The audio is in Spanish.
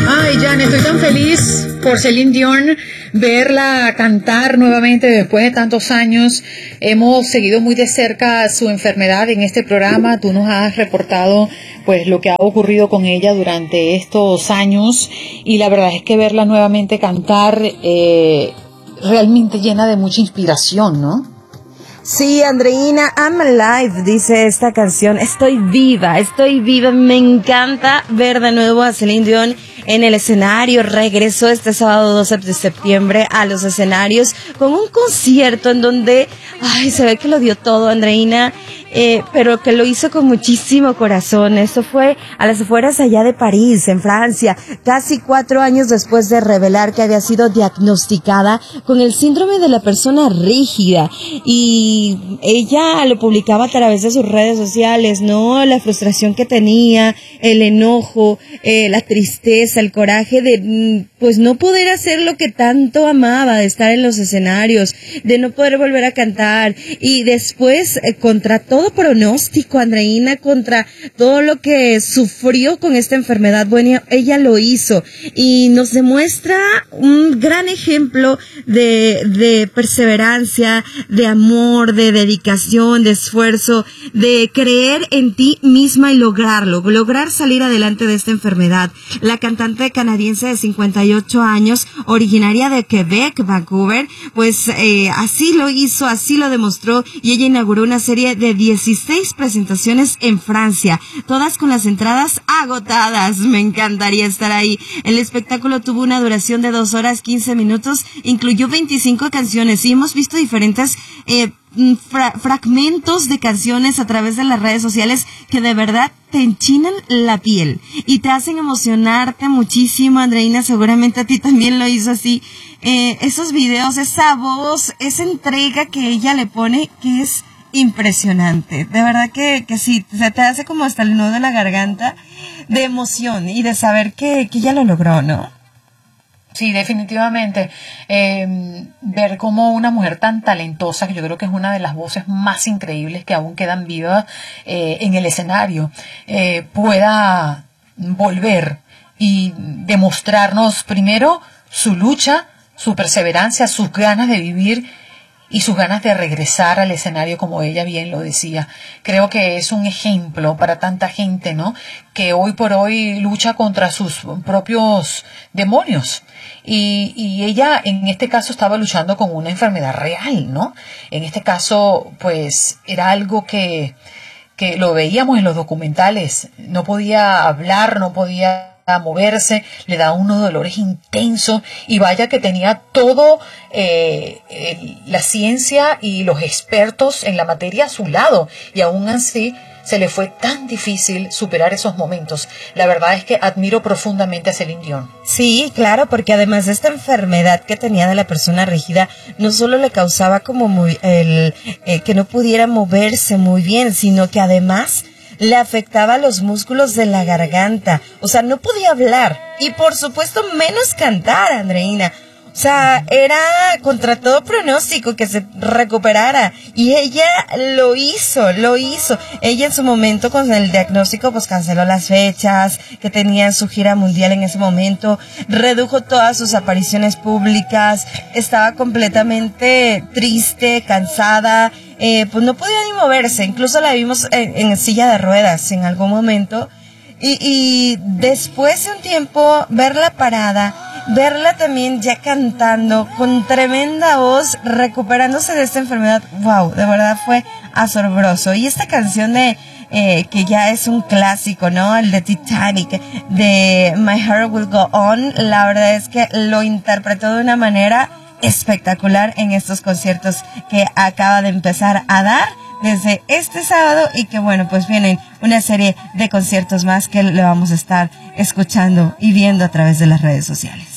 Ay, Jan, estoy tan feliz por Celine Dion, verla cantar nuevamente después de tantos años. Hemos seguido muy de cerca su enfermedad en este programa. Tú nos has reportado pues lo que ha ocurrido con ella durante estos años, y la verdad es que verla nuevamente cantar realmente llena de mucha inspiración, ¿no? Sí, Andreina, I'm alive, dice esta canción. Estoy viva. Me encanta ver de nuevo a Celine Dion en el escenario. Regresó este sábado 12 de septiembre a los escenarios con un concierto en donde, se ve que lo dio todo, Andreina, pero que lo hizo con muchísimo corazón. Esto fue a las afueras allá de París, en Francia, casi 4 años después de revelar que había sido diagnosticada con el síndrome de la persona rígida. Y ella lo publicaba a través de sus redes sociales, ¿no? La frustración que tenía, el enojo, la tristeza, el coraje de, pues, no poder hacer lo que tanto amaba, de estar en los escenarios, de no poder volver a cantar. Y después, contra todo pronóstico, Andreina, contra todo lo que sufrió con esta enfermedad, bueno, ella lo hizo. Y nos demuestra un gran ejemplo de perseverancia, de amor, de dedicación, de esfuerzo, de creer en ti misma y lograr salir adelante de esta enfermedad. La cantante canadiense de 58 años, originaria de Quebec, Vancouver, pues así lo hizo, así lo demostró, y ella inauguró una serie de 16 presentaciones en Francia, todas con las entradas agotadas. Me encantaría estar ahí. El espectáculo tuvo una duración de 2 horas 15 minutos, incluyó 25 canciones, y hemos visto diferentes fragmentos de canciones a través de las redes sociales que de verdad te enchinan la piel y te hacen emocionarte muchísimo. Andreina, seguramente a ti también lo hizo así. Esos videos, esa voz, esa entrega que ella le pone, que es impresionante. De verdad que sí, se te hace como hasta el nudo de la garganta de emoción y de saber que ella lo logró, ¿no? Sí, definitivamente. Ver cómo una mujer tan talentosa, que yo creo que es una de las voces más increíbles que aún quedan vivas en el escenario, pueda volver y demostrarnos primero su lucha, su perseverancia, sus ganas de vivir y sus ganas de regresar al escenario, como ella bien lo decía. Creo que es un ejemplo para tanta gente, ¿no?, que hoy por hoy lucha contra sus propios demonios. Y ella en este caso estaba luchando con una enfermedad real, ¿no? En este caso, pues, era algo que lo veíamos en los documentales. No podía hablar, no podía moverse, le daba unos dolores intensos, y vaya que tenía todo la ciencia y los expertos en la materia a su lado, y aún así se le fue tan difícil superar esos momentos. La verdad es que admiro profundamente a Celine Dion. Sí, claro, porque además de esta enfermedad que tenía de la persona rígida, no solo le causaba como que no pudiera moverse muy bien, sino que además le afectaba los músculos de la garganta. O sea, no podía hablar y por supuesto menos cantar, Andreina. O sea, era contra todo pronóstico que se recuperara, y ella lo hizo. Ella en su momento, con el diagnóstico, pues canceló las fechas que tenía en su gira mundial en ese momento, redujo todas sus apariciones públicas, estaba completamente triste, cansada, pues no podía ni moverse, incluso la vimos en silla de ruedas en algún momento. Y después de un tiempo, verla parada, verla también ya cantando con tremenda voz, recuperándose de esta enfermedad, wow, de verdad fue asombroso. Y esta canción que ya es un clásico, ¿no? El de Titanic, de My Heart Will Go On, la verdad es que lo interpretó de una manera espectacular en estos conciertos que acaba de empezar a dar desde este sábado, y que bueno, pues vienen una serie de conciertos más que le vamos a estar escuchando y viendo a través de las redes sociales.